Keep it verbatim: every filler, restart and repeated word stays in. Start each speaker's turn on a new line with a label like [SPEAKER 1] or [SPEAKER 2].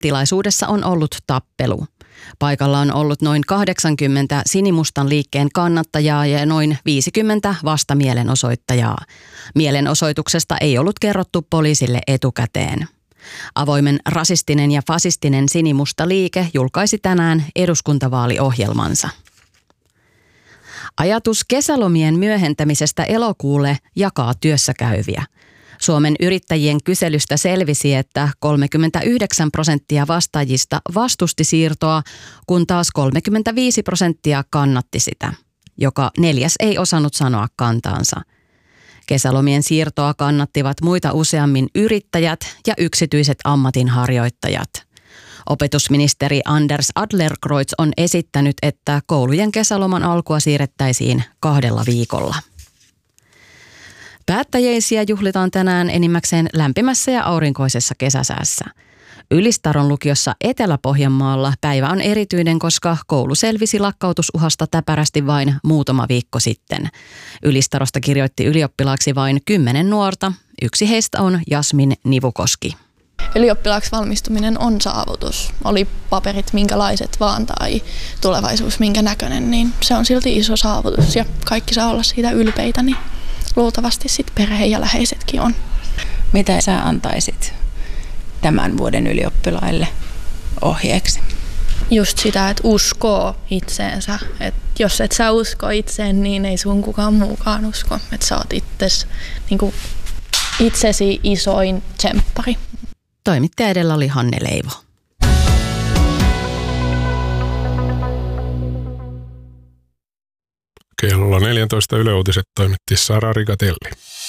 [SPEAKER 1] Tilaisuudessa on ollut tappelu. Paikalla on ollut noin kahdeksankymmentä sinimustan liikkeen kannattajaa ja noin viisikymmentä vastamielenosoittajaa. Mielenosoituksesta ei ollut kerrottu poliisille etukäteen. Avoimen rasistinen ja fasistinen sinimusta liike julkaisi tänään eduskuntavaaliohjelmansa. Ajatus kesälomien myöhentämisestä elokuulle jakaa työssäkäyviä. Suomen yrittäjien kyselystä selvisi, että kolmekymmentäyhdeksän prosenttia vastaajista vastusti siirtoa, kun taas kolmekymmentäviisi prosenttia kannatti sitä. Joka neljäs ei osannut sanoa kantaansa. Kesälomien siirtoa kannattivat muita useammin yrittäjät ja yksityiset ammatinharjoittajat. Opetusministeri Anders Adlercreutz on esittänyt, että koulujen kesäloman alkua siirrettäisiin kahdella viikolla. Päättäjäisiä juhlitaan tänään enimmäkseen lämpimässä ja aurinkoisessa kesäsäässä. Ylistaron lukiossa Etelä-Pohjanmaalla päivä on erityinen, koska koulu selvisi lakkautusuhasta täpärästi vain muutama viikko sitten. Ylistarosta kirjoitti ylioppilaaksi vain kymmenen nuorta. Yksi heistä on Jasmin Nivukoski.
[SPEAKER 2] Ylioppilaaksi valmistuminen on saavutus. Oli paperit minkälaiset vaan tai tulevaisuus minkä näköinen, niin se on silti iso saavutus ja kaikki saa olla siitä ylpeitä, niin luultavasti sitten perhe ja läheisetkin on.
[SPEAKER 3] Mitä sä antaisit tämän vuoden ylioppilaille ohjeeksi?
[SPEAKER 2] Just sitä, että uskoo itseensä. Et jos et sä usko itseen, niin ei sun kukaan muukaan usko. Että sä oot itses, niinku, itsesi isoin tsemppari.
[SPEAKER 1] Toimittaja edellä oli Hanne Leivo.
[SPEAKER 4] Kello neljätoista Yle Uutiset toimitti Sara Rigatelli.